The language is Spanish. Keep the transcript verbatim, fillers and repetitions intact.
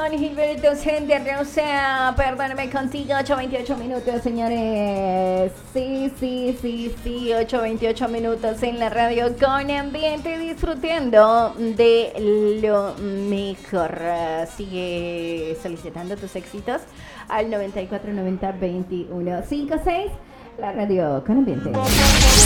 con Gilberto Santa Rosa. Perdóname contigo, ocho veintiocho minutos, señores. Sí, sí, sí, sí, ocho veintiocho minutos en la radio con ambiente, disfrutando de lo mejor. Sigue solicitando tus éxitos al noventa y cuatro noventa veintiuno cincuenta y seis. La radio con ambiente.